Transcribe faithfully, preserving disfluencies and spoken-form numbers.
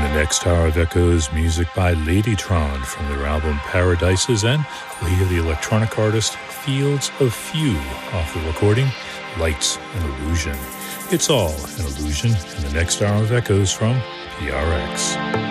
the next hour of Echoes, music by Ladytron from their album Paradises, and we hear the electronic artist Fields of Few off the recording Lights and Illusion. It's all an illusion in the next hour of Echoes from P R X.